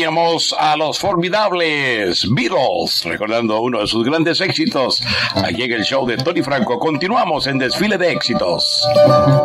teníamos a los formidables Beatles, recordando uno de sus grandes éxitos. Aquí en el show de Tony Franco continuamos en Desfile de Éxitos.